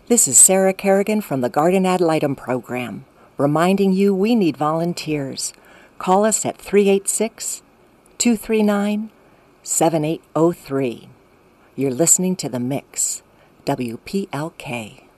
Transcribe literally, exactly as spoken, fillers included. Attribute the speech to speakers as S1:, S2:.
S1: This is Sarah Kerrigan from the Garden Ad Litem program, reminding you we need volunteers. Call us at three eight six, two three nine, seven eight zero three. You're listening to The Mix, W P L K.